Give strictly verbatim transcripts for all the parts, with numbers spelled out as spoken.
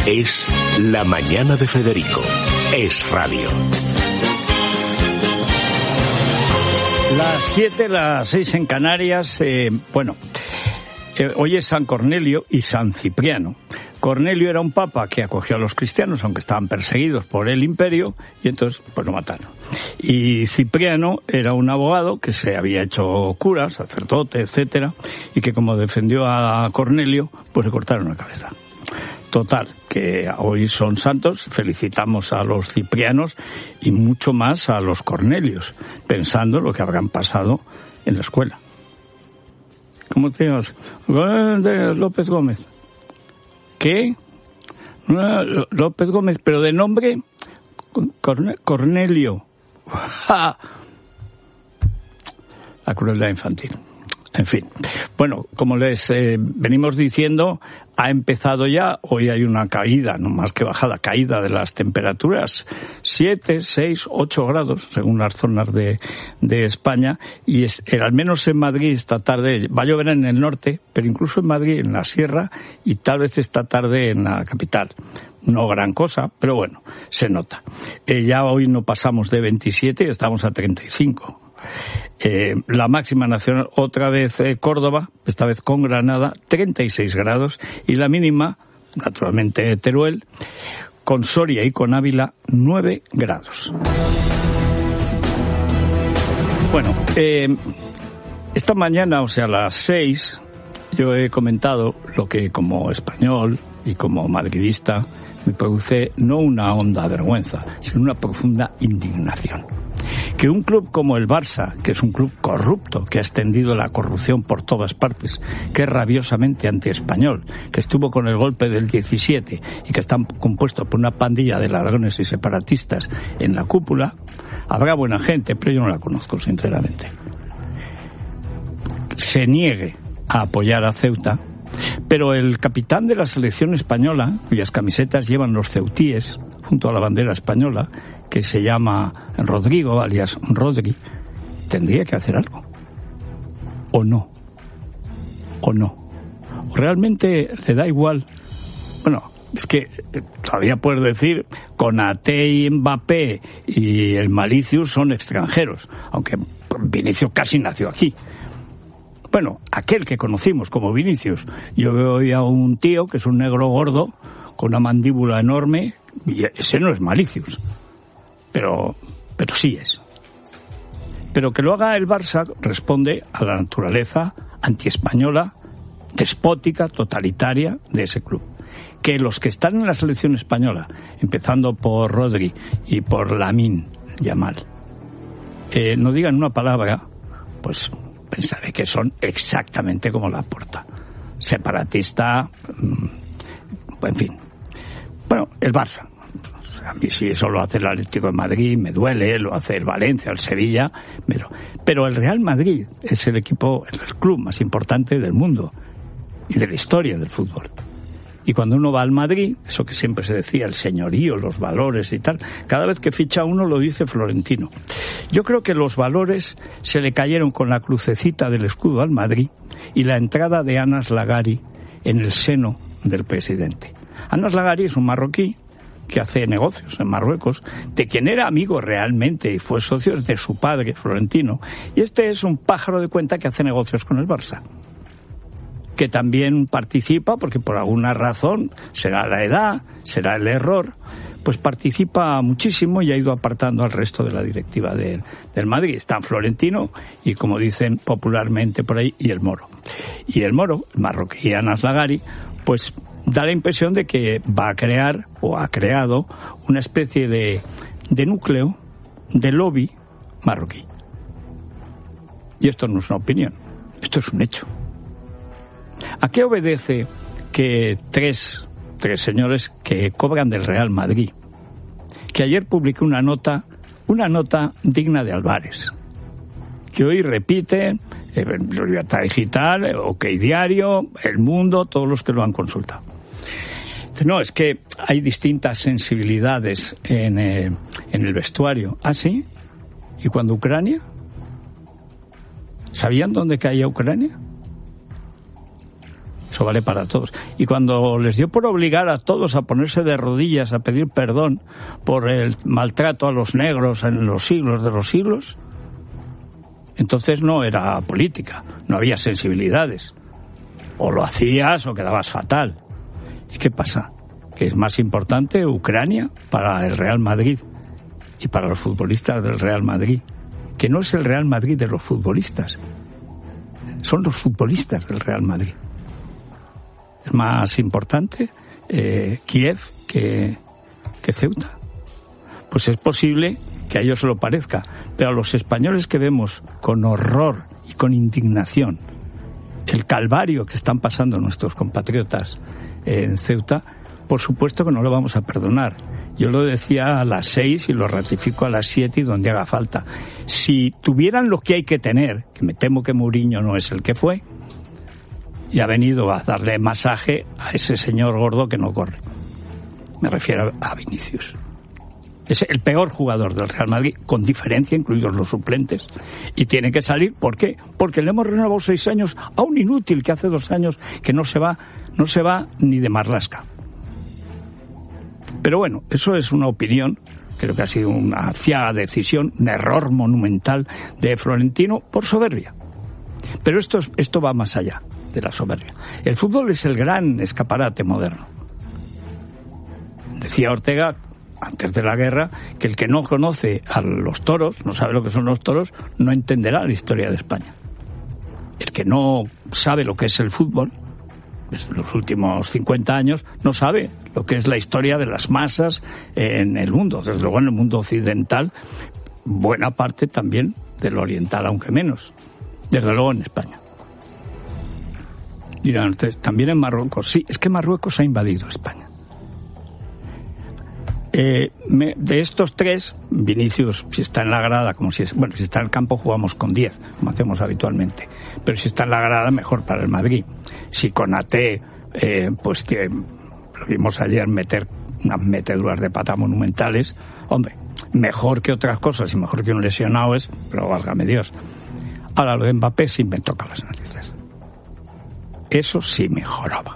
Es La Mañana de Federico. Es radio. Las siete, las seis en Canarias. Eh, bueno, eh, hoy es San Cornelio y San Cipriano. Cornelio era un papa que acogió a los cristianos, aunque estaban perseguidos por el imperio, y entonces pues lo mataron. Y Cipriano era un abogado que se había hecho cura, sacerdote, etcétera, y que como defendió a Cornelio, pues le cortaron la cabeza. Total, que hoy son santos, felicitamos a los ciprianos y mucho más a los Cornelios, pensando lo que habrán pasado en la escuela. ¿Cómo te llamas? López Gómez. ¿Qué? López Gómez, pero de nombre Cornelio. La crueldad infantil. En fin. Bueno, como les eh, venimos diciendo, ha empezado ya, hoy hay una caída, no más que bajada, caída de las temperaturas, siete, seis, ocho grados, según las zonas de, de España, y es, al menos en Madrid esta tarde, va a llover en el norte, pero incluso en Madrid, en la sierra, y tal vez esta tarde en la capital. No gran cosa, pero bueno, se nota. Eh, ya hoy no pasamos de veintisiete, estamos a treinta y cinco. Eh, la máxima nacional, otra vez eh, Córdoba, esta vez con Granada, treinta y seis grados, y la mínima, naturalmente Teruel, con Soria y con Ávila, nueve grados. Bueno, eh, esta mañana, o sea, a las seis, yo he comentado lo que como español y como madridista me produce no una honda vergüenza, sino una profunda indignación. Que un club como el Barça, que es un club corrupto, que ha extendido la corrupción por todas partes, que es rabiosamente antiespañol, que estuvo con el golpe del diecisiete y que está compuesto por una pandilla de ladrones y separatistas en la cúpula, habrá buena gente, pero yo no la conozco, sinceramente, se niegue a apoyar a Ceuta, pero el capitán de la selección española, cuyas camisetas llevan los ceutíes, junto a la bandera española, que se llama Rodrigo, alias Rodri, tendría que hacer algo. ¿O no? ¿O no? ¿O realmente le da igual? Bueno, es que todavía puedes decir, Konaté y Mbappé y el Malicius son extranjeros, aunque Vinicius casi nació aquí. Bueno, aquel que conocimos como Vinicius, yo veo hoy a un tío que es un negro gordo, con una mandíbula enorme, y ese no es Malicius. Pero, pero sí es. Pero que lo haga el Barça responde a la naturaleza antiespañola, despótica, totalitaria de ese club. Que los que están en la selección española, empezando por Rodri y por Lamine Yamal, eh, no digan una palabra, pues pensaré que son exactamente como Laporta. Separatista, en fin. Bueno, el Barça. A mí si eso lo hace el Atlético de Madrid me duele, lo hace el Valencia, el Sevilla, pero, pero el Real Madrid es el equipo, el club más importante del mundo y de la historia del fútbol. Y cuando uno va al Madrid, eso que siempre se decía, el señorío, los valores y tal, cada vez que ficha uno lo dice Florentino. Yo creo que los valores se le cayeron con la crucecita del escudo al Madrid y la entrada de Anas Lagari en el seno del presidente. Anas Lagari es un marroquí que hace negocios en Marruecos, de quien era amigo realmente y fue socio de su padre, Florentino. Y este es un pájaro de cuenta que hace negocios con el Barça, que también participa, porque por alguna razón, será la edad, será el error, pues participa muchísimo y ha ido apartando al resto de la directiva de, del Madrid. Están Florentino y, como dicen popularmente por ahí, y el Moro. Y el Moro, el marroquí Anas Lagari, pues da la impresión de que va a crear, o ha creado, una especie de, de núcleo, de lobby marroquí. Y esto no es una opinión, esto es un hecho. ¿A qué obedece que tres, tres señores que cobran del Real Madrid, que ayer publiqué una nota, una nota digna de Álvarez, que hoy repite eh, Libertad Digital, OK Diario, El Mundo, todos los que lo han consultado? No, es que hay distintas sensibilidades en, eh, en el vestuario. ¿Ah, sí? ¿Y cuando Ucrania? ¿Sabían dónde caía Ucrania? Eso vale para todos. Y cuando les dio por obligar a todos a ponerse de rodillas a pedir perdón por el maltrato a los negros en los siglos de los siglos, entonces no era política, no había sensibilidades. O lo hacías o quedabas fatal. ¿Y qué pasa? Que es más importante Ucrania para el Real Madrid y para los futbolistas del Real Madrid, que no es el Real Madrid de los futbolistas, son los futbolistas del Real Madrid. Es más importante eh, Kiev que, que Ceuta. Pues es posible que a ellos se lo parezca, pero a los españoles que vemos con horror y con indignación el calvario que están pasando nuestros compatriotas en Ceuta, por supuesto que no lo vamos a perdonar. Yo lo decía a las seis y lo ratifico a las siete y donde haga falta. Si tuvieran lo que hay que tener, que me temo que Mourinho no es el que fue, y ha venido a darle masaje a ese señor gordo que no corre. Me refiero a Vinicius. Es el peor jugador del Real Madrid, con diferencia, incluidos los suplentes. Y tiene que salir, ¿por qué? Porque le hemos renovado seis años a un inútil que hace dos años que no se va, no se va ni de marlasca. Pero bueno, eso es una opinión, creo que ha sido una ciaga decisión, un error monumental de Florentino por soberbia. Pero esto, esto va más allá de la soberbia. El fútbol es el gran escaparate moderno. Decía Ortega, antes de la guerra, que el que no conoce a los toros, no sabe lo que son los toros, no entenderá la historia de España. El que no sabe lo que es el fútbol, en los últimos cincuenta años, no sabe lo que es la historia de las masas en el mundo. Desde luego en el mundo occidental, buena parte también del oriental, aunque menos. Desde luego en España. Dirán ustedes, también en Marruecos. Sí, es que Marruecos ha invadido España. Eh, me, de estos tres, Vinicius, si está en la grada, como si es, bueno, si está en el campo jugamos con diez, como hacemos habitualmente, pero si está en la grada, mejor para el Madrid. Si Konaté, eh, pues que lo vimos ayer meter unas meteduras de pata monumentales, hombre, mejor que otras cosas y mejor que un lesionado es, pero válgame Dios. Ahora lo de Mbappé sí me toca las narices. Eso sí mejoraba.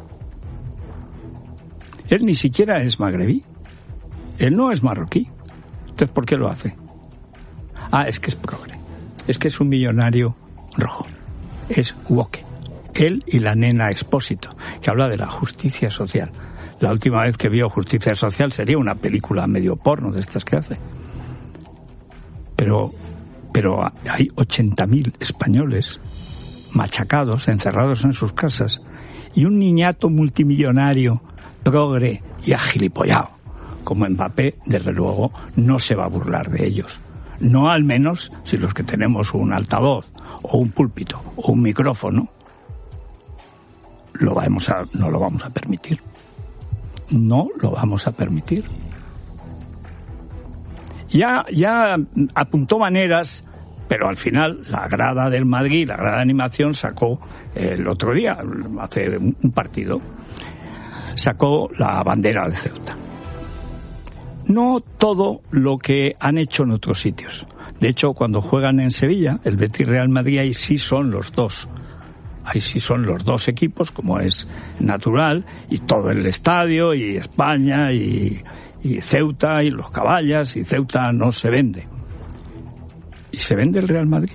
Él ni siquiera es magrebí. Él no es marroquí. Entonces, ¿por qué lo hace? Ah, es que es progre. Es que es un millonario rojo. Es woke. Él y la nena Expósito, que habla de la justicia social. La última vez que vio Justicia Social sería una película medio porno de estas que hace. Pero, pero hay ochenta mil españoles machacados, encerrados en sus casas, y un niñato multimillonario, progre y agilipollado como Mbappé, desde luego, no se va a burlar de ellos. No al menos si los que tenemos un altavoz, o un púlpito, o un micrófono, lo vamos a, no lo vamos a permitir. No lo vamos a permitir. Ya, ya apuntó maneras, pero al final la grada del Madrid, la grada de animación, sacó el otro día, hace un partido, sacó la bandera de Ceuta. No todo lo que han hecho en otros sitios. De hecho, cuando juegan en Sevilla, el Betis Real Madrid, ahí sí son los dos. Ahí sí son los dos equipos, como es natural, y todo el estadio, y España, y, y Ceuta, y los caballas, y Ceuta no se vende. ¿Y se vende el Real Madrid?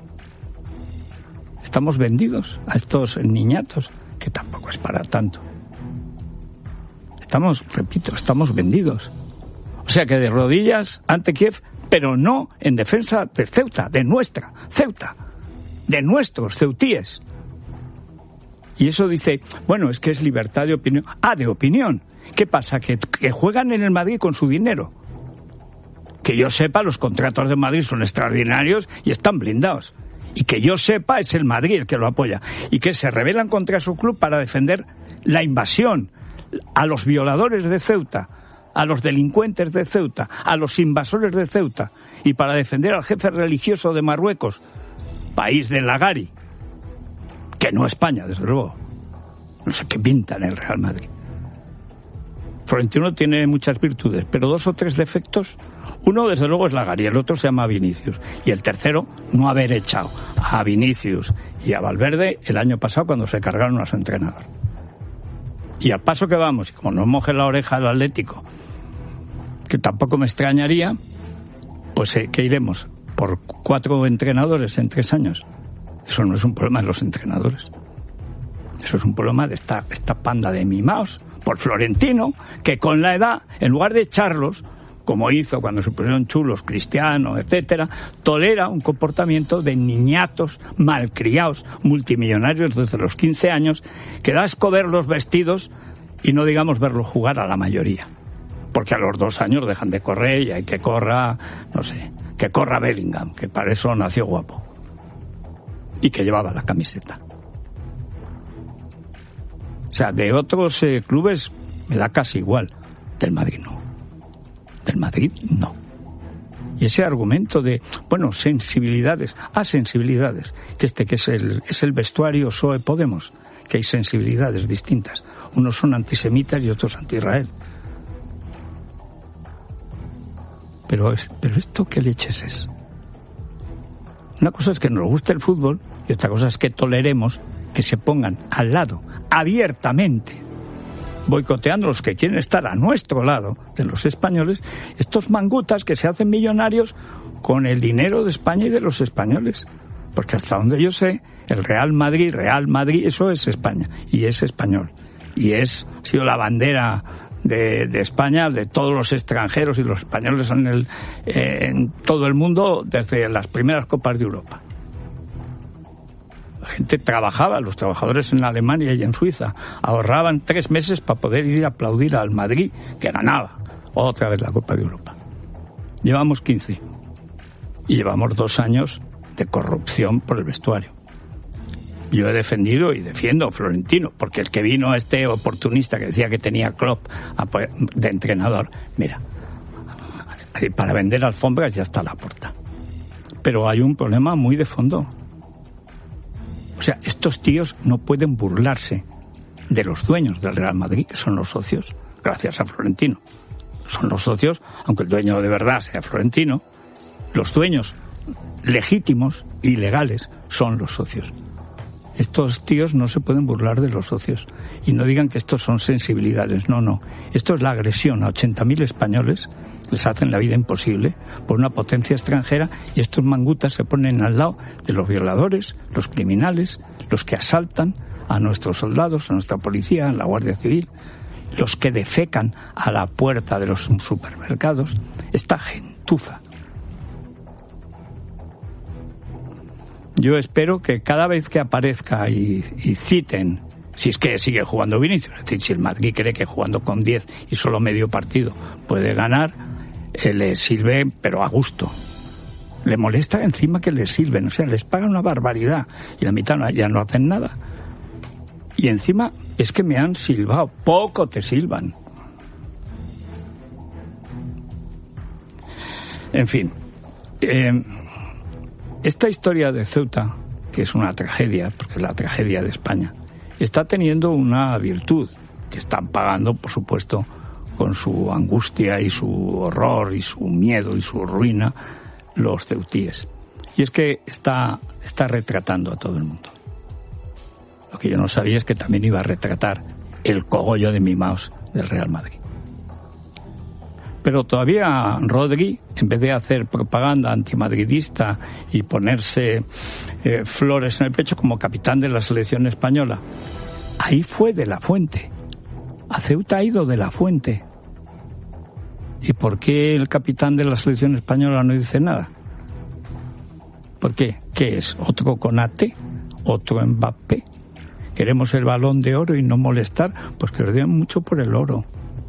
Estamos vendidos a estos niñatos, que tampoco es para tanto. Estamos, repito, estamos vendidos. O sea que de rodillas ante Kiev, pero no en defensa de Ceuta, de nuestra Ceuta, de nuestros ceutíes. Y eso dice, bueno, es que es libertad de opinión. Ah, de opinión. ¿Qué pasa? Que, que juegan en el Madrid con su dinero. Que yo sepa, los contratos de Madrid son extraordinarios y están blindados. Y que yo sepa, es el Madrid el que lo apoya. Y que se rebelan contra su club para defender la invasión, a los violadores de Ceuta, a los delincuentes de Ceuta, a los invasores de Ceuta, y para defender al jefe religioso de Marruecos, país del Lagari, que no España, desde luego. No sé qué pinta en el Real Madrid. Florentino tiene muchas virtudes, pero dos o tres defectos. Uno, desde luego, es Lagar y el otro se llama Vinicius. Y el tercero, no haber echado a Vinicius y a Valverde el año pasado cuando se cargaron a su entrenador. Y al paso que vamos, y como nos moje la oreja el Atlético, que tampoco me extrañaría, pues eh, ¿qué iremos? Por cuatro entrenadores en tres años. Eso no es un problema de los entrenadores. Eso es un problema de esta, esta panda de mimaos por Florentino, que con la edad, en lugar de echarlos, como hizo cuando se pusieron chulos Cristiano, etcétera, tolera un comportamiento de niñatos malcriados, multimillonarios desde los quince años, que da asco verlos vestidos y no digamos verlos jugar a la mayoría. Porque a los dos años dejan de correr y hay que corra, no sé, que corra Bellingham, que para eso nació guapo. Y que llevaba la camiseta. O sea, de otros eh, clubes me da casi igual. Del Madrid no. Del Madrid no. Y ese argumento de, bueno, sensibilidades, ah, sensibilidades, que este que es el, es el vestuario P S O E Podemos, que hay sensibilidades distintas. Unos son antisemitas y otros anti-Israel. Pero, es, pero esto, ¿qué leches es? Una cosa es que nos guste el fútbol y otra cosa es que toleremos que se pongan al lado, abiertamente, boicoteando los que quieren estar a nuestro lado, de los españoles, estos mangutas que se hacen millonarios con el dinero de España y de los españoles. Porque hasta donde yo sé, el Real Madrid, Real Madrid, eso es España, y es español. Y es, ha sido la bandera de, de España, de todos los extranjeros y los españoles en, el, eh, en todo el mundo desde las primeras Copas de Europa. La gente trabajaba, los trabajadores en Alemania y en Suiza, ahorraban tres meses para poder ir a aplaudir al Madrid, que ganaba otra vez la Copa de Europa. Llevamos quince y llevamos dos años de corrupción por el vestuario. Yo he defendido y defiendo a Florentino, porque el que vino, este oportunista que decía que tenía Klopp de entrenador, mira, para vender alfombras ya está a la puerta. Pero hay un problema muy de fondo. O sea, estos tíos no pueden burlarse de los dueños del Real Madrid, que son los socios, gracias a Florentino. Son los socios, aunque el dueño de verdad sea Florentino, los dueños legítimos y legales son los socios. Estos tíos no se pueden burlar de los socios. Y no digan que estos son sensibilidades. No, no. Esto es la agresión a ochenta mil españoles. Les hacen la vida imposible por una potencia extranjera y estos mangutas se ponen al lado de los violadores, los criminales, los que asaltan a nuestros soldados, a nuestra policía, a la Guardia Civil, los que defecan a la puerta de los supermercados. Esta gentuza. Yo espero que cada vez que aparezca y, y citen, si es que sigue jugando Vinicius, es decir, si el Madrid cree que jugando con diez y solo medio partido puede ganar, eh, le sirve, pero a gusto. Le molesta encima que les sirven, o sea, les pagan una barbaridad y la mitad no, ya no hacen nada. Y encima es que me han silbado, poco te silban. En fin, eh, esta historia de Ceuta, que es una tragedia, porque es la tragedia de España, está teniendo una virtud, que están pagando, por supuesto, con su angustia y su horror y su miedo y su ruina, los ceutíes. Y es que está, está retratando a todo el mundo. Lo que yo no sabía es que también iba a retratar el cogollo de mimaos del Real Madrid. Pero todavía Rodri, en vez de hacer propaganda antimadridista y ponerse eh, flores en el pecho como capitán de la selección española, ahí fue de la fuente. A Ceuta ha ido de la fuente. ¿Y por qué el capitán de la selección española no dice nada? ¿Por qué? ¿Qué es? ¿Otro Konate? ¿Otro Mbappé? ¿Queremos el Balón de Oro y no molestar? Pues que lo den mucho por el oro.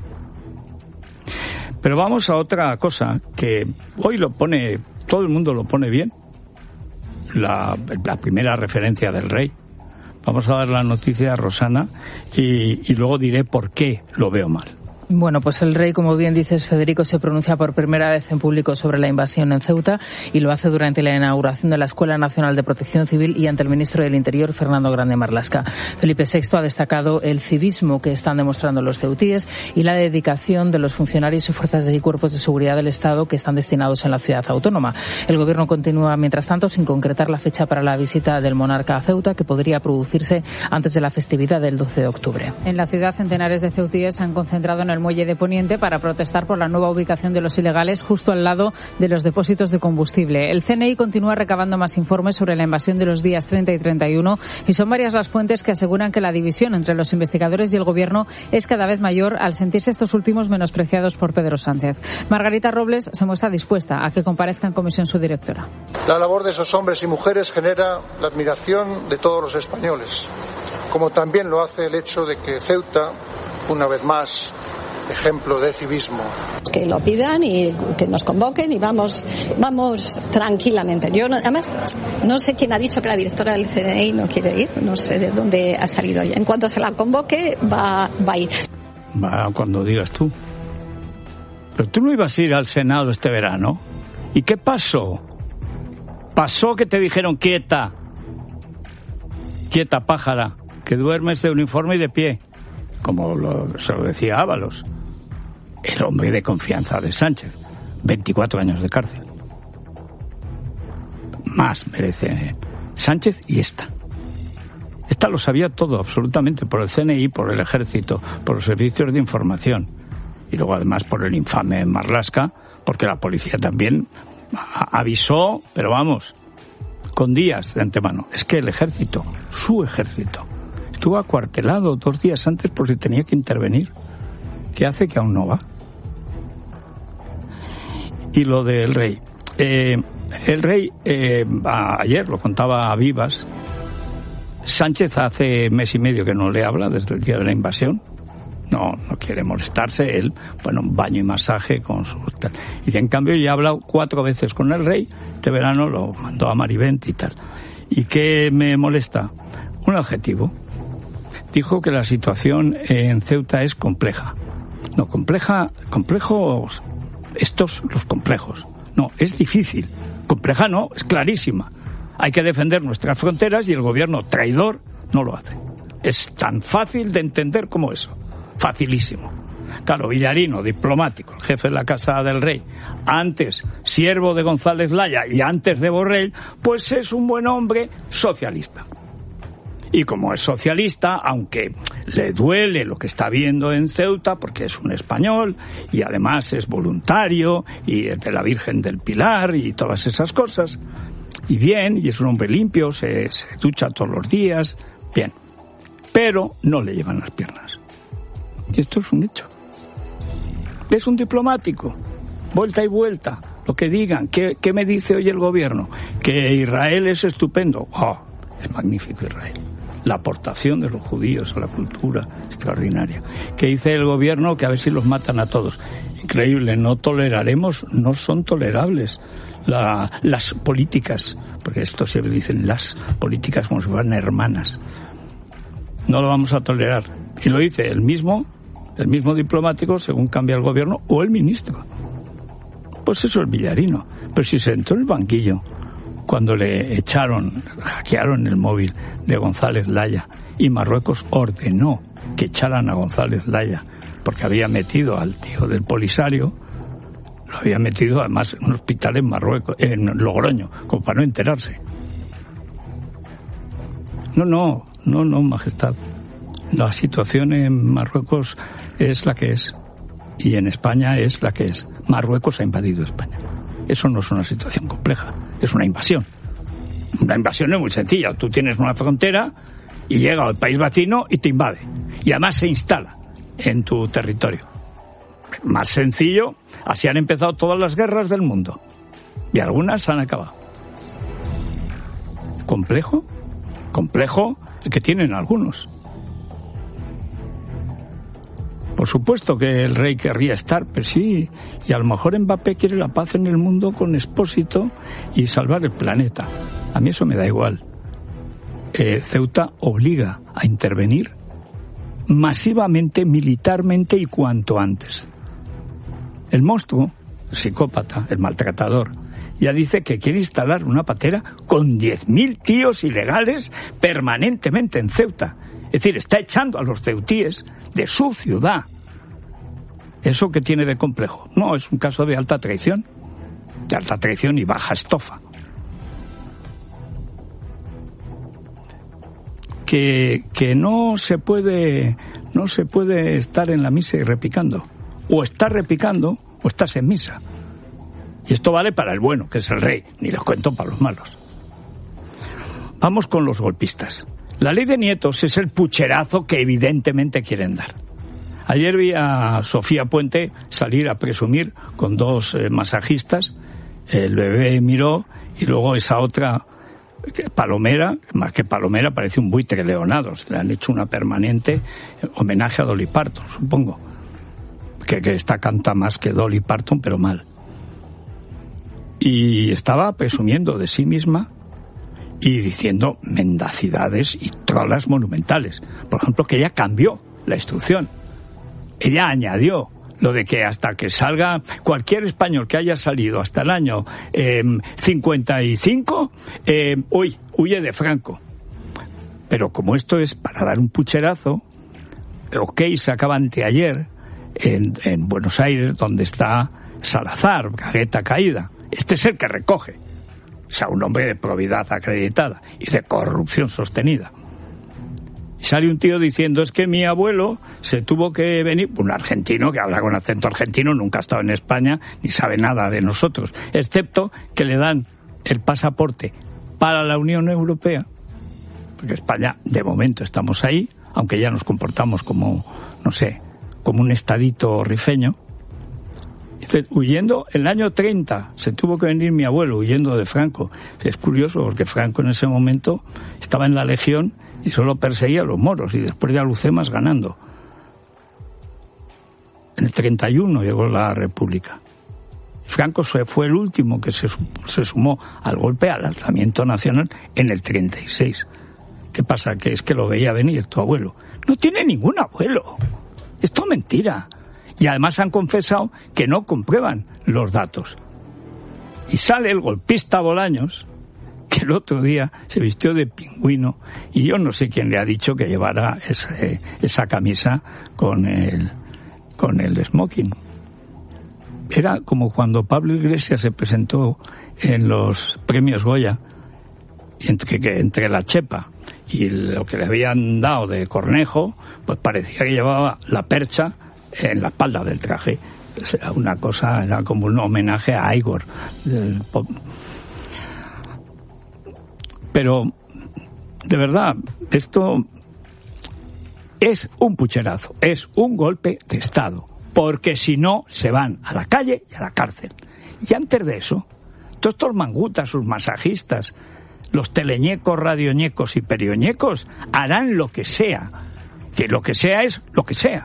Pero vamos a otra cosa que hoy lo pone, todo el mundo lo pone bien, la, la primera referencia del rey. Vamos a dar la noticia a Rosana y, y luego diré por qué lo veo mal. Bueno, pues el rey, como bien dices, Federico, se pronuncia por primera vez en público sobre la invasión en Ceuta y lo hace durante la inauguración de la Escuela Nacional de Protección Civil y ante el ministro del Interior, Fernando Grande Marlaska. Felipe sexto ha destacado el civismo que están demostrando los ceutíes y la dedicación de los funcionarios y fuerzas y cuerpos de seguridad del Estado que están destinados en la ciudad autónoma. El gobierno continúa, mientras tanto, sin concretar la fecha para la visita del monarca a Ceuta, que podría producirse antes de la festividad del doce de octubre. En la ciudad, centenares de ceutíes se han concentrado en el muelle de Poniente para protestar por la nueva ubicación de los ilegales justo al lado de los depósitos de combustible. El C N I continúa recabando más informes sobre la invasión de los días treinta y treinta y uno y son varias las fuentes que aseguran que la división entre los investigadores y el gobierno es cada vez mayor al sentirse estos últimos menospreciados por Pedro Sánchez. Margarita Robles se muestra dispuesta a que comparezca en comisión su directora. La labor de esos hombres y mujeres genera la admiración de todos los españoles, como también lo hace el hecho de que Ceuta, una vez más, ejemplo de civismo. Que lo pidan y que nos convoquen y vamos vamos tranquilamente. Yo no, además no sé quién ha dicho que la directora del C N I no quiere ir, no sé de dónde ha salido ella. En cuanto se la convoque va, va a ir. Va cuando digas tú. Pero tú no ibas a ir al Senado este verano. ¿Y qué pasó? Pasó que te dijeron quieta, quieta pájara, que duermes de uniforme y de pie, como lo, se lo decía Ábalos, el hombre de confianza de Sánchez. veinticuatro años de cárcel. Más merece Sánchez y esta. Esta lo sabía todo, absolutamente, por el C N I, por el Ejército, por los servicios de información. Y luego, además, por el infame Marlaska, porque la policía también avisó, pero vamos, con días de antemano. Es que el Ejército, su Ejército, estuvo acuartelado dos días antes por si tenía que intervenir. ¿Qué hace que aún no va? Y lo del rey. Eh, el rey, eh, ayer lo contaba a Vivas, Sánchez hace mes y medio que no le habla desde el día de la invasión. No, no quiere molestarse. Él, bueno, baño y masaje con su... Y en cambio ya ha hablado cuatro veces con el rey. Este verano lo mandó a Marivent y tal. ¿Y qué me molesta? Un adjetivo. Dijo que la situación en Ceuta es compleja. No, compleja, complejos, estos los complejos. No, es difícil. Compleja no, es clarísima. Hay que defender nuestras fronteras y el gobierno traidor no lo hace. Es tan fácil de entender como eso. Facilísimo. Claro, Villarino, diplomático, el jefe de la Casa del Rey, antes siervo de González Laya y antes de Borrell, pues es un buen hombre socialista. Y como es socialista, aunque le duele lo que está viendo en Ceuta, porque es un español, y además es voluntario, y es de la Virgen del Pilar, y todas esas cosas, y bien, y es un hombre limpio, se, se ducha todos los días, bien, pero no le llevan las piernas. Y esto es un hecho. Es un diplomático, vuelta y vuelta, lo que digan. ¿Qué, qué me dice hoy el gobierno? Que Israel es estupendo. Oh, es magnífico Israel. La aportación de los judíos a la cultura, extraordinaria. ¿Qué dice el gobierno? Que a ver si los matan a todos. Increíble, no toleraremos, no son tolerables la, las políticas, porque esto siempre dicen las políticas como si fueran hermanas. No lo vamos a tolerar. Y lo dice el mismo, el mismo diplomático según cambia el gobierno o el ministro. Pues eso es Villarino. Pero si se entró en el banquillo cuando le echaron, hackearon el móvil de González Laya y Marruecos ordenó que echaran a González Laya porque había metido al tío del Polisario, lo había metido además en un hospital en Marruecos, en Logroño, como para no enterarse. No, no, no, no, majestad. La situación en Marruecos es la que es y en España es la que es. Marruecos ha invadido España. Eso no es una situación compleja, es una invasión. Una invasión es muy sencilla. Tú tienes una frontera y llega al país vecino y te invade. Y además se instala en tu territorio. Más sencillo, así han empezado todas las guerras del mundo. Y algunas han acabado. ¿Complejo? Complejo el que tienen algunos. Por supuesto que el rey querría estar, pero sí, y a lo mejor Mbappé quiere la paz en el mundo con Expósito y salvar el planeta. A mí eso me da igual. Eh, Ceuta obliga a intervenir masivamente, militarmente y cuanto antes. El monstruo, el psicópata, el maltratador, ya dice que quiere instalar una patera con diez mil tíos ilegales permanentemente en Ceuta. Es decir, está echando a los ceutíes de su ciudad. ¿Eso qué tiene de complejo? No, es un caso de alta traición. De alta traición y baja estofa. Que, que no se puede no se puede estar en la misa y repicando. O estás repicando o estás en misa. Y esto vale para el bueno, que es el rey, ni les cuento para los malos. Vamos con los golpistas. La ley de Nietos es el pucherazo que evidentemente quieren dar. Ayer vi a Sofía Puente salir a presumir con dos eh, masajistas. El bebé miró y luego esa otra palomera, más que palomera, parece un buitre leonado. Le han hecho una permanente homenaje a Dolly Parton, supongo. Que, que esta canta más que Dolly Parton, pero mal. Y estaba presumiendo de sí misma y diciendo mendacidades y trolas monumentales. Por ejemplo, que ella cambió la instrucción. Ella añadió lo de que hasta que salga cualquier español que haya salido hasta el año eh, cincuenta y cinco, eh, uy, huye de Franco. Pero como esto es para dar un pucherazo, OK se acaba anteayer en, en Buenos Aires, donde está Salazar, cagueta caída. Este es el que recoge. O sea, un hombre de probidad acreditada y de corrupción sostenida. Y sale un tío diciendo, es que mi abuelo se tuvo que venir, un argentino que habla con acento argentino, nunca ha estado en España, ni sabe nada de nosotros, excepto que le dan el pasaporte para la Unión Europea, porque España, de momento, estamos ahí, aunque ya nos comportamos como, no sé, como un estadito rifeño. Dice, huyendo, en el año treinta se tuvo que venir mi abuelo huyendo de Franco. Es curioso porque Franco en ese momento estaba en la Legión y solo perseguía a los moros y después de Alucemas ganando. En el treinta y uno llegó la República. Franco fue el último que se, se sumó al golpe, al alzamiento nacional, en el treinta y seis. ¿Qué pasa? Que es que lo veía venir tu abuelo. No tiene ningún abuelo. Esto es mentira. Y además han confesado que no comprueban los datos. Y sale el golpista Bolaños, que el otro día se vistió de pingüino, y yo no sé quién le ha dicho que llevara ese, esa camisa con el, con el smoking. Era como cuando Pablo Iglesias se presentó en los premios Goya, entre, que, entre la chepa y lo que le habían dado de cornejo, pues parecía que llevaba la percha en la espalda del traje. Era una cosa, era como un homenaje a Igor. Pero, de verdad, esto es un pucherazo, es un golpe de Estado, porque si no, se van a la calle y a la cárcel. Y antes de eso, todos estos mangutas, sus masajistas, los teleñecos, radioñecos y perioñecos, harán lo que sea. Que lo que sea es lo que sea.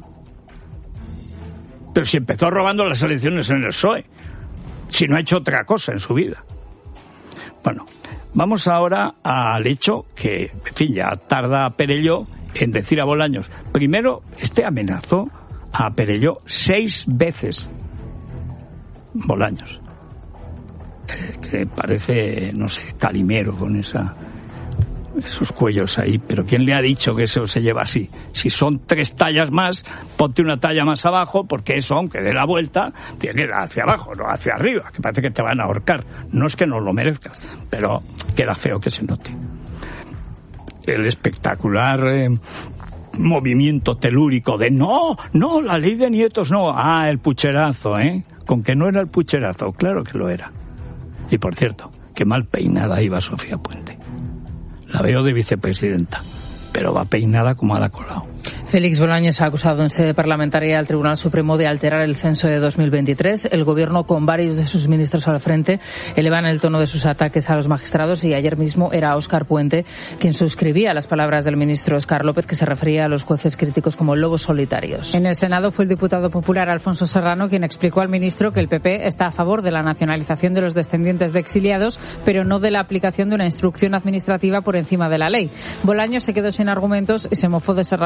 Pero si empezó robando las elecciones en el P S O E, si no ha hecho otra cosa en su vida. Bueno, vamos ahora al hecho que, en fin, ya tarda Perelló en decir a Bolaños. Primero, este amenazó a Perelló seis veces. Bolaños. Eh, que parece, no sé, Calimero con esa... esos cuellos ahí, pero ¿quién le ha dicho que eso se lleva así? Si son tres tallas más, ponte una talla más abajo, porque eso, aunque dé la vuelta, tiene que ir hacia abajo, no hacia arriba, que parece que te van a ahorcar. No es que no lo merezcas, pero queda feo que se note. El espectacular eh, movimiento telúrico de no, no, la ley de Nietos no, ah, el pucherazo, ¿eh? Con que no era el pucherazo, claro que lo era. Y por cierto, qué mal peinada iba Sofía Puente. La veo de vicepresidenta, pero va peinada como a la colao. Félix Bolaños ha acusado en sede parlamentaria al Tribunal Supremo de alterar el censo de dos mil veintitrés. El Gobierno, con varios de sus ministros al frente, elevan el tono de sus ataques a los magistrados, y ayer mismo era Óscar Puente quien suscribía las palabras del ministro Óscar López, que se refería a los jueces críticos como lobos solitarios. En el Senado fue el diputado popular Alfonso Serrano quien explicó al ministro que el P P está a favor de la nacionalización de los descendientes de exiliados, pero no de la aplicación de una instrucción administrativa por encima de la ley. Bolaños se quedó sin argumentos y se mofó de Serrano por su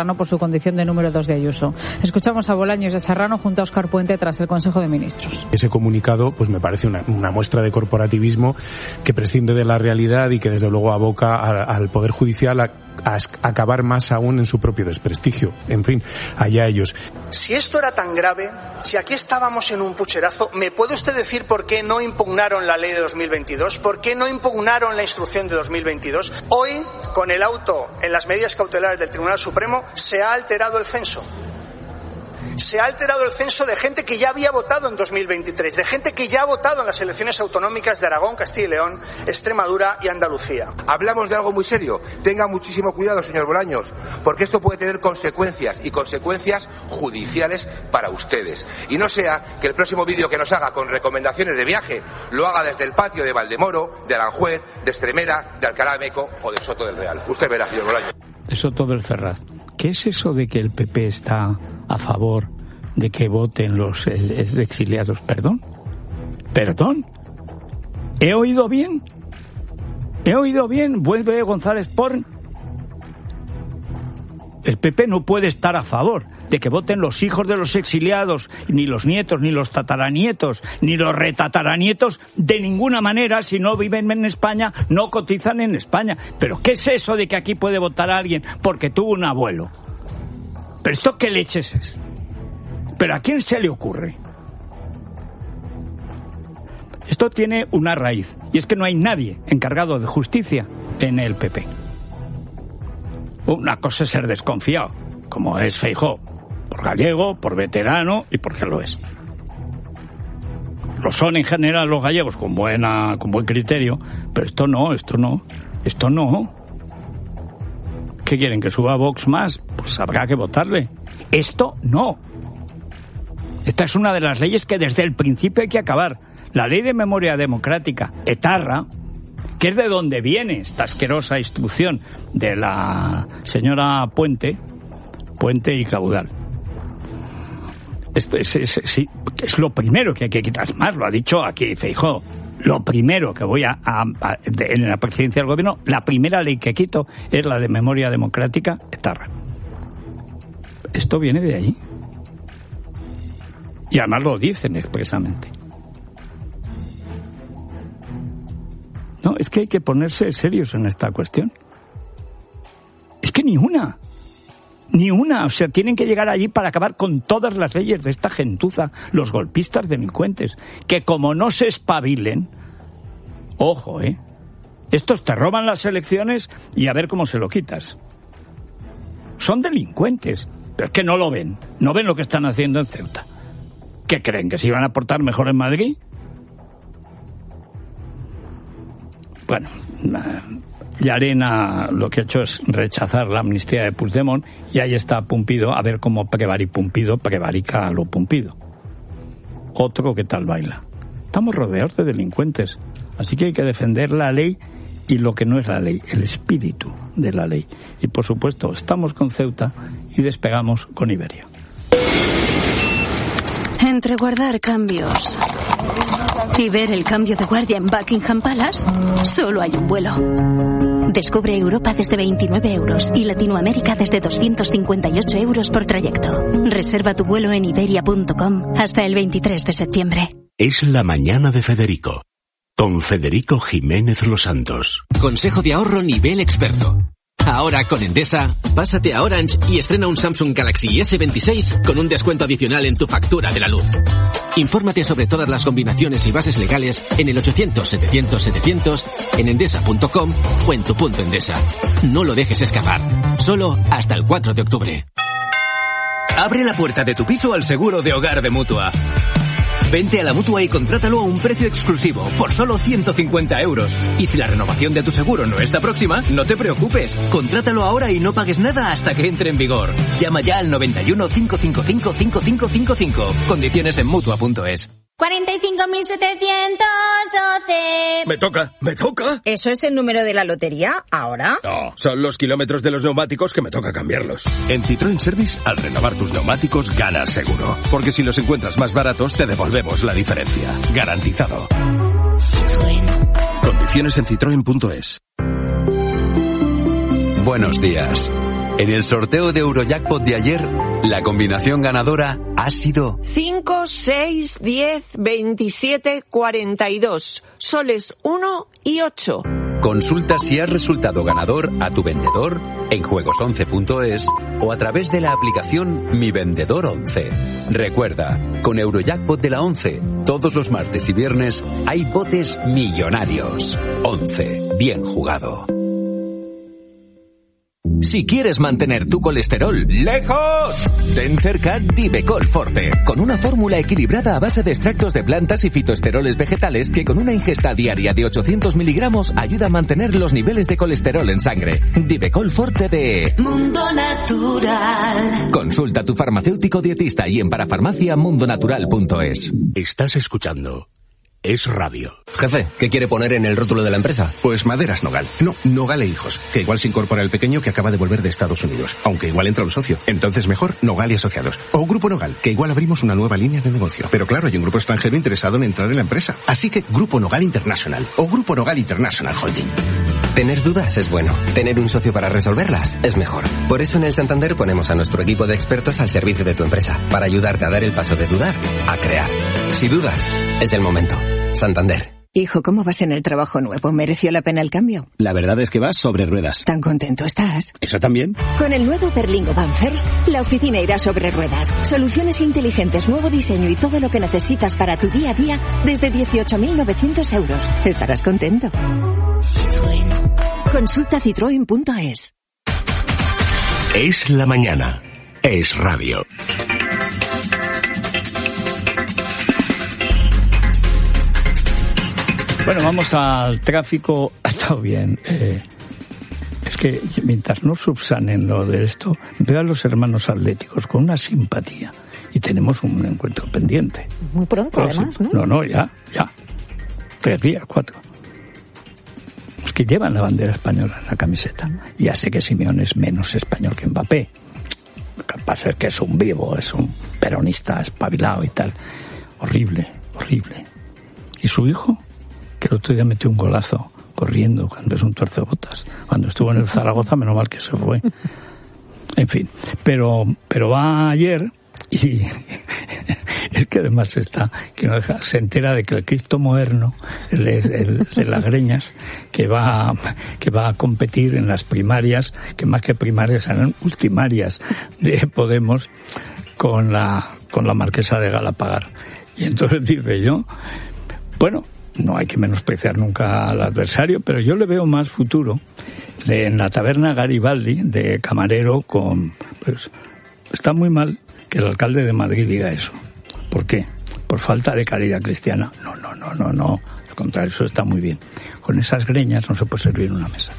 condición de número dos de Ayuso. Escuchamos a Bolaños de Serrano junto a Óscar Puente tras el Consejo de Ministros. Ese comunicado pues me parece una, una muestra de corporativismo que prescinde de la realidad y que desde luego aboca a, al Poder Judicial a, a acabar más aún en su propio desprestigio. En fin, allá ellos. Si esto era tan grave, si aquí estábamos en un pucherazo, ¿me puede usted decir por qué no impugnaron la ley de dos mil veintidós? ¿Por qué no impugnaron la instrucción de dos mil veintidós? Hoy, con el auto en las medidas cautelares del Tribunal Supremo, se ha alterado el censo. Se ha alterado el censo de gente que ya había votado en dos mil veintitrés, de gente que ya ha votado en las elecciones autonómicas de Aragón, Castilla y León, Extremadura y Andalucía. Hablamos de algo muy serio. Tenga muchísimo cuidado, señor Bolaños, porque esto puede tener consecuencias y consecuencias judiciales para ustedes. Y no sea que el próximo vídeo que nos haga con recomendaciones de viaje lo haga desde el patio de Valdemoro, de Aranjuez, de Extremera, de Alcalá de Meco o de Soto del Real. Usted verá, señor Bolaños. De Soto del Ferraz. ¿Qué es eso de que el P P está a favor de que voten los exiliados? ¿Perdón? ¿Perdón? ¿He oído bien? ¿He oído bien? Vuelve González Porn. El P P no puede estar a favor de que voten los hijos de los exiliados, ni los nietos, ni los tataranietos, ni los retataranietos, de ninguna manera. Si no viven en España, no cotizan en España. ¿Pero qué es eso de que aquí puede votar alguien porque tuvo un abuelo? ¿Pero esto qué leches es? ¿Pero a quién se le ocurre? Esto tiene una raíz, y es que no hay nadie encargado de justicia en el P P. Una cosa es ser desconfiado, como es Feijóo, por gallego, por veterano y porque lo es. Lo son en general los gallegos con buena, con buen criterio, pero esto no, esto no, esto no. ¿Qué quieren? ¿Que suba Vox más? Pues habrá que votarle. Esto no. Esta es una de las leyes que desde el principio hay que acabar. La Ley de Memoria Democrática, etarra, que es de donde viene esta asquerosa instrucción de la señora Puente, Puente y Caudal. Esto es, es, es, es lo primero que hay que quitar. Más, lo ha dicho aquí Feijóo. Lo primero que voy a, a, a de, en la presidencia del gobierno, la primera ley que quito es la de Memoria Democrática, etarra. Esto viene de ahí. Y además lo dicen expresamente. No, es que hay que ponerse serios en esta cuestión. Es que ni una. Ni una. O sea, tienen que llegar allí para acabar con todas las leyes de esta gentuza, los golpistas delincuentes, que como no se espabilen, ojo, ¿eh? Estos te roban las elecciones y a ver cómo se lo quitas. Son delincuentes, pero es que no lo ven. No ven lo que están haciendo en Ceuta. ¿Qué creen? ¿Que se iban a portar mejor en Madrid? Bueno, Llarena lo que ha hecho es rechazar la amnistía de Puigdemont y ahí está Pumpido a ver cómo Prevari-Pumpido prevarica a lo Pumpido. Otro que tal baila. Estamos rodeados de delincuentes, así que hay que defender la ley y lo que no es la ley, el espíritu de la ley. Y por supuesto, estamos con Ceuta y despegamos con Iberia. Entre guardar cambios y ver el cambio de guardia en Buckingham Palace, solo hay un vuelo. Descubre Europa desde veintinueve euros y Latinoamérica desde doscientos cincuenta y ocho euros por trayecto. Reserva tu vuelo en iberia punto com hasta el veintitrés de septiembre. Es la mañana de Federico, con Federico Jiménez Los Santos. Consejo de ahorro nivel experto. Ahora con Endesa, pásate a Orange y estrena un Samsung Galaxy ese veintiséis con un descuento adicional en tu factura de la luz. Infórmate sobre todas las combinaciones y bases legales en el ochocientos setecientos setecientos, en endesa punto com o en tu punto Endesa. No lo dejes escapar. Solo hasta el cuatro de octubre. Abre la puerta de tu piso al seguro de hogar de Mutua. Vente a la Mutua y contrátalo a un precio exclusivo, por solo ciento cincuenta euros. Y si la renovación de tu seguro no está próxima, no te preocupes. Contrátalo ahora y no pagues nada hasta que entre en vigor. Llama ya al noventa y uno, cincuenta y cinco, cincuenta y cinco cincuenta y cinco. Condiciones en Mutua punto es. cuarenta y cinco mil setecientos doce. Me toca, me toca. ¿Eso es el número de la lotería ahora? No, son los kilómetros de los neumáticos que me toca cambiarlos. En Citroën Service, al renovar tus neumáticos, ganas seguro. Porque si los encuentras más baratos, te devolvemos la diferencia. Garantizado. Citroën. Condiciones en citroen punto es. Buenos días. En el sorteo de Eurojackpot de ayer, la combinación ganadora ha sido cinco, seis, diez, veintisiete, cuarenta y dos, soles uno y ocho. Consulta si has resultado ganador a tu vendedor en juegos once punto es o a través de la aplicación Mi Vendedor once. Recuerda, con Eurojackpot de la once, todos los martes y viernes hay botes millonarios. once. Bien jugado. Si quieres mantener tu colesterol lejos, ten cerca Divecol Forte, con una fórmula equilibrada a base de extractos de plantas y fitoesteroles vegetales que con una ingesta diaria de ochocientos miligramos ayuda a mantener los niveles de colesterol en sangre. Divecol Forte de Mundo Natural. Consulta a tu farmacéutico dietista y en parafarmacia mundonatural punto es. Estás escuchando Es Radio. Jefe, ¿qué quiere poner en el rótulo de la empresa? Pues Maderas Nogal. No, Nogal e Hijos. Que igual se incorpora el pequeño que acaba de volver de Estados Unidos. Aunque igual entra un socio. Entonces mejor Nogal y Asociados. O Grupo Nogal, que igual abrimos una nueva línea de negocio. Pero claro, hay un grupo extranjero interesado en entrar en la empresa. Así que Grupo Nogal International. O Grupo Nogal International Holding. Tener dudas es bueno. Tener un socio para resolverlas es mejor. Por eso en el Santander ponemos a nuestro equipo de expertos al servicio de tu empresa. Para ayudarte a dar el paso de dudar a crear. Si dudas, es el momento. Santander. Hijo, ¿cómo vas en el trabajo nuevo? ¿Mereció la pena el cambio? La verdad es que vas sobre ruedas. ¿Tan contento estás? ¿Eso también? Con el nuevo Berlingo Van First, la oficina irá sobre ruedas. Soluciones inteligentes, nuevo diseño y todo lo que necesitas para tu día a día desde dieciocho mil novecientos euros. Estarás contento. Citroën. Consulta citroen punto es. Es la mañana. Es Radio. Bueno, vamos al tráfico. Ha estado bien. Eh, es que mientras no subsanen lo de esto, veo a los hermanos atléticos con una simpatía. Y tenemos un encuentro pendiente. Muy pronto, Próximo. además, ¿no? No, no, ya, ya. Tres días, cuatro. Los que llevan la bandera española en la camiseta. Ya sé que Simeone es menos español que Mbappé. Lo que pasa es que es un vivo, es un peronista espabilado y tal. Horrible, horrible. ¿Y su hijo? Que el otro día metió un golazo corriendo cuando es un tuercebotas. Cuando estuvo en el Zaragoza, menos mal que se fue. En fin, pero pero va ayer y es que además está que no deja, se entera de que el Cristo moderno, el, el de las Greñas, que va que va a competir en las primarias, que más que primarias serán ultimarias de Podemos con la con la marquesa de Galapagar. Y entonces dice yo, bueno, no hay que menospreciar nunca al adversario, pero yo le veo más futuro de, en la taberna Garibaldi de camarero con... Pues está muy mal que el alcalde de Madrid diga eso. ¿Por qué? Por falta de caridad cristiana. No, no, no, no, no. Al contrario, eso está muy bien. Con esas greñas no se puede servir una mesa.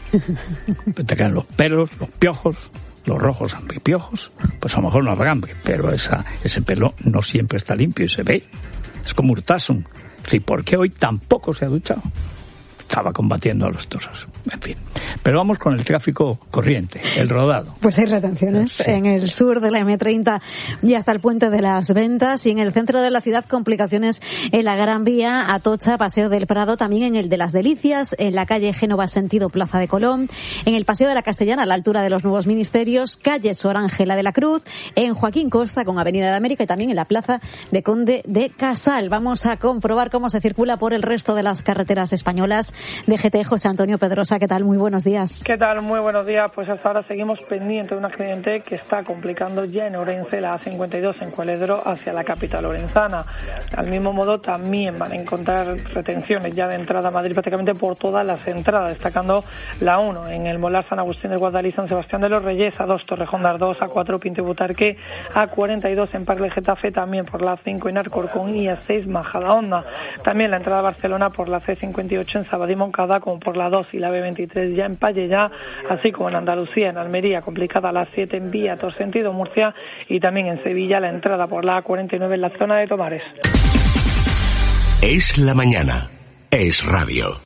Te quedan los pelos, los piojos, los rojos hambripiojos. Pues a lo mejor no habrá hambre, pero esa, ese pelo no siempre está limpio y se ve. Es como Urtasun. ¿Y por qué hoy tampoco se ha duchado? Estaba combatiendo a los toros. En fin. Pero vamos con el tráfico corriente, el rodado. Pues hay retenciones sí. En el sur de la eme treinta y hasta el Puente de las Ventas, y en el centro de la ciudad complicaciones en la Gran Vía, Atocha, Paseo del Prado, también en el de las Delicias, en la calle Génova sentido Plaza de Colón, en el Paseo de la Castellana a la altura de los Nuevos Ministerios, calle Sor Ángela de la Cruz, en Joaquín Costa con Avenida de América y también en la Plaza de Conde de Casal. Vamos a comprobar cómo se circula por el resto de las carreteras españolas. D G T, José Antonio Pedrosa, ¿qué tal? Muy buenos días. ¿Qué tal? Muy buenos días. Pues hasta ahora seguimos pendientes de un accidente que está complicando ya en Orense, la A cincuenta y dos en Cualedro hacia la capital orenzana. Al mismo modo también van a encontrar retenciones ya de entrada a Madrid prácticamente por todas las entradas, destacando la uno en el Molar San Agustín del Guadalí, San Sebastián de los Reyes, A dos Torrejón de Ardoz, A cuatro Pinto y Butarque, A cuarenta y dos en Parle Getafe, también por la A cinco en Alcorcón y A seis Majadahonda. También la entrada a Barcelona por la C cincuenta y ocho en Sabadell Moncada, como por la dos y la B veintitrés ya en Pallejà, así como en Andalucía, en Almería, complicada la siete en Vía, todo sentido Murcia, y también en Sevilla la entrada por la A cuarenta y nueve en la zona de Tomares. Es la mañana. Es Radio.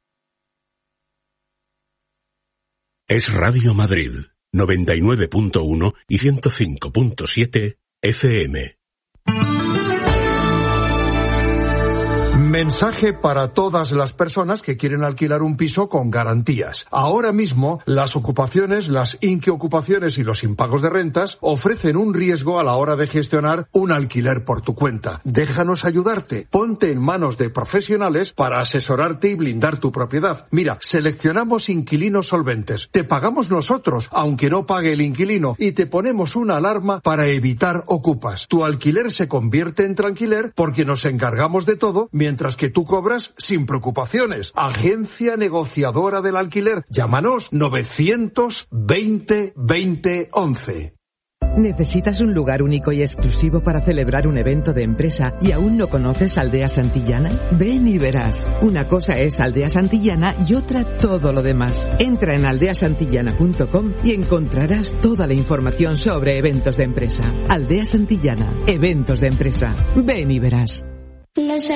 Es Radio Madrid, noventa y nueve punto uno y ciento cinco punto siete F M. Mensaje para todas las personas que quieren alquilar un piso con garantías. Ahora mismo, las ocupaciones, las inquiocupaciones y los impagos de rentas ofrecen un riesgo a la hora de gestionar un alquiler por tu cuenta. Déjanos ayudarte. Ponte en manos de profesionales para asesorarte y blindar tu propiedad. Mira, seleccionamos inquilinos solventes. Te pagamos nosotros, aunque no pague el inquilino, y te ponemos una alarma para evitar ocupas. Tu alquiler se convierte en tranquiler porque nos encargamos de todo, mientras Mientras que tú cobras sin preocupaciones. Agencia negociadora del alquiler. Llámanos novecientos veinte veinte once. ¿Necesitas un lugar único y exclusivo para celebrar un evento de empresa y aún no conoces Aldea Santillana? Ven y verás. Una cosa es Aldea Santillana y otra todo lo demás. Entra en aldea santillana punto com y encontrarás toda la información sobre eventos de empresa. Aldea Santillana, eventos de empresa. Ven y verás. Los